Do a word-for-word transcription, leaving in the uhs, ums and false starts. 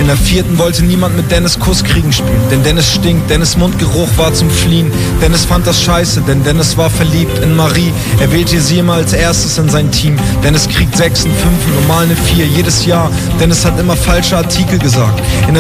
In der vierten wollte niemand mit Dennis Kuss kriegen spielen, denn Dennis stinkt, Dennis Mundgeruch war zum Fliehen. Dennis fand das scheiße, denn Dennis war verliebt in Marie. Er wählte sie immer als erstes in sein Team. Dennis kriegt Sechsen, Fünfen, normal eine Vier, jedes Jahr. Dennis hat immer falsche Artikel gesagt. In der